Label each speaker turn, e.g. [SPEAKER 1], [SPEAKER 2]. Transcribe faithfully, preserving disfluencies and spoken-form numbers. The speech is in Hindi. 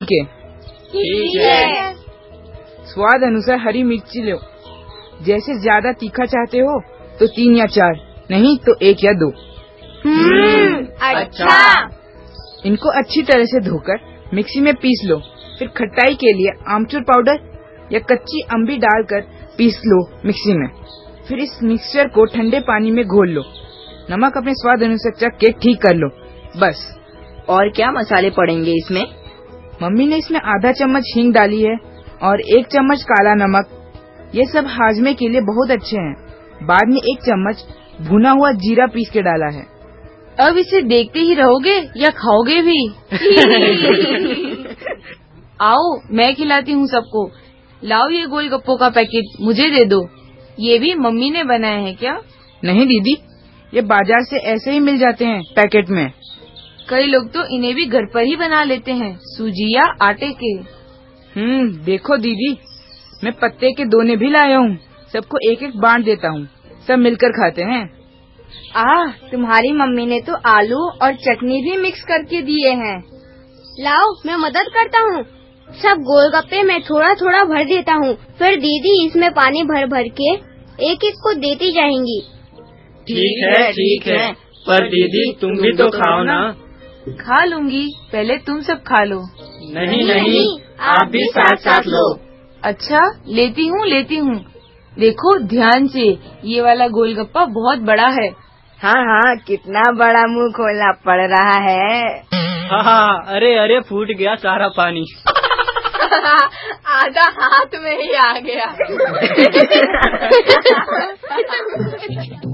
[SPEAKER 1] के
[SPEAKER 2] ठीक है।
[SPEAKER 1] स्वाद अनुसार हरी मिर्ची लो। जैसे ज्यादा तीखा चाहते हो तो तीन या चार, नहीं तो एक या दो।
[SPEAKER 2] हम्म, अच्छा।
[SPEAKER 1] इनको अच्छी तरह से धोकर मिक्सी में पीस लो। फिर खटाई के लिए आमचूर पाउडर या कच्ची अम्बी डालकर पीस लो मिक्सी में। फिर इस मिक्सचर को ठंडे पानी में घोल लो। नमक अपने स्वाद अनुसार चख के ठीक कर लो, बस।
[SPEAKER 3] और क्या मसाले पड़ेंगे इसमें?
[SPEAKER 1] मम्मी ने इसमें आधा चम्मच हींग डाली है और एक चम्मच काला नमक। ये सब हाजमे के लिए बहुत अच्छे हैं। बाद में एक चम्मच भुना हुआ जीरा पीस के डाला है।
[SPEAKER 2] अब इसे देखते ही रहोगे या खाओगे भी? आओ मैं खिलाती हूँ सबको। लाओ ये गोलगप्पों का पैकेट मुझे दे दो। ये भी मम्मी ने बनाया है क्या?
[SPEAKER 1] नहीं दीदी, ये बाजार से ऐसे ही मिल जाते हैं पैकेट में।
[SPEAKER 2] कई लोग तो इन्हें भी घर पर ही बना लेते हैं, सूजी या आटे के।
[SPEAKER 1] हम्म, देखो दीदी, मैं पत्ते के दोने भी लाया हूँ। सबको एक एक बांट देता हूँ, सब मिलकर खाते हैं।
[SPEAKER 4] आह, तुम्हारी मम्मी ने तो आलू और चटनी भी मिक्स करके दिए हैं।
[SPEAKER 5] लाओ मैं मदद करता हूँ। सब गोलगप्पे मैं थोड़ा थोड़ा भर देता हूँ, फिर दीदी इसमें पानी भर भर के एक एक को देती जाएंगी।
[SPEAKER 6] ठीक है ठीक है, पर दीदी तुम भी तो खाओ ना।
[SPEAKER 2] खा लूंगी, पहले तुम सब खा लो।
[SPEAKER 6] नहीं नहीं, आप भी साथ साथ लो।
[SPEAKER 2] अच्छा, लेती हूँ लेती हूँ। देखो ध्यान से, ये वाला गोलगप्पा बहुत बड़ा है।
[SPEAKER 4] हाँ हाँ, कितना बड़ा मुंह खोलना पड़ रहा है।
[SPEAKER 6] हाँ हाँ, अरे अरे फूट गया सारा पानी।
[SPEAKER 4] आधा हाथ में ही आ गया।